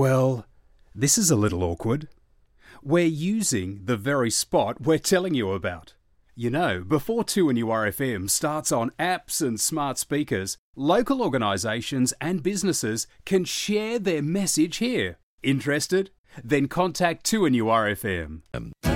Well, this is a little awkward. We're using the very spot we're telling you about. You know, before 2NURFM starts on apps and smart speakers, local organisations and businesses can share their message here. Interested? Then contact 2NURFM.